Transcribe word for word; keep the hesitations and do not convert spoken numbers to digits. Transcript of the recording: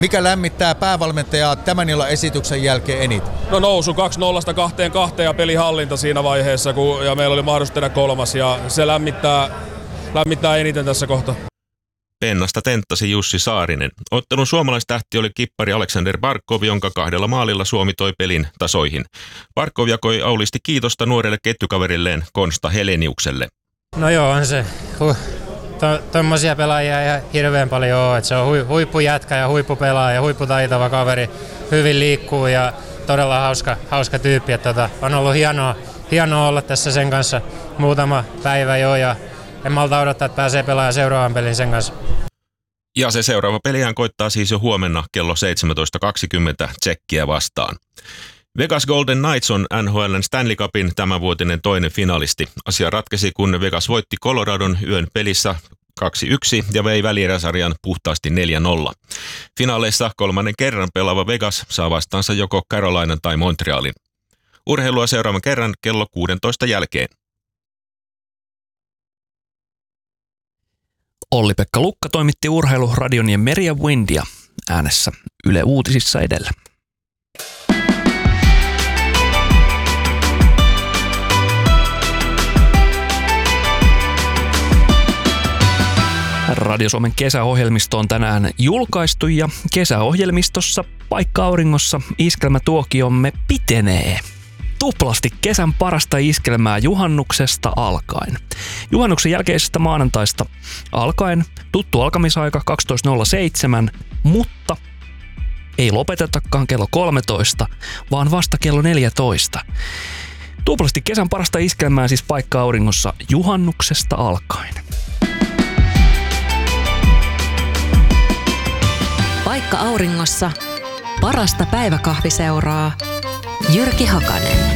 Mikä lämmittää päävalmentajaa tämän illan esityksen jälkeen eniten? No nousu kaksi nolla kahteen kahteen ja pelihallinta siinä vaiheessa, kun, ja meillä oli mahdollisuus tehdä kolmas, ja se lämmittää, lämmittää eniten tässä kohtaa. Pennasta tenttasi Jussi Saarinen. Ottelun suomalaistähti oli kippari Aleksander Barkov, jonka kahdella maalilla Suomi toi pelin tasoihin. Barkov jakoi aulisti kiitosta nuorelle ketjukaverilleen Konsta Heleniukselle. No joo, on se. Huh. Tuommoisia pelaajia ei hirveän paljon ole. Et se on hui, huippujätkä ja huippupelaaja ja huipputaitava kaveri. Hyvin liikkuu ja todella hauska, hauska tyyppi. Et tota, on ollut hienoa, hienoa olla tässä sen kanssa muutama päivä jo ja en malta odottaa, että pääsee pelaamaan seuraavan pelin sen kanssa. Ja se seuraava pelihän koittaa siis jo huomenna kello seitsemäntoista kaksikymmentä Tsekkiä vastaan. Vegas Golden Knights on N H L:n Stanley Cupin tämänvuotinen toinen finalisti. Asia ratkesi, kun Vegas voitti Coloradon yön pelissä kaksi yksi ja vei välieräsarjan puhtaasti neljä nolla. Finaaleissa kolmannen kerran pelaava Vegas saa vastaansa joko Carolinan tai Montrealin. Urheilua seuraavan kerran kello kuusitoista jälkeen. Olli-Pekka Lukka toimitti Urheiluradion ja Meria Windia äänessä Yle Uutisissa edellä. Radio Suomen kesäohjelmisto on tänään julkaistu ja kesäohjelmistossa paikka auringossa iskelmätuokiomme pitenee. Tuplasti kesän parasta iskelmää juhannuksesta alkaen. Juhannuksen jälkeisestä maanantaista alkaen tuttu alkamisaika kaksitoista nolla seitsemän, mutta ei lopetetakaan kello kolmetoista, vaan vasta kello neljätoista. Tuplasti kesän parasta iskelmää siis paikka auringossa juhannuksesta alkaen. Paikka auringossa. Parasta päiväkahviseuraa. Jyrki Hakanen.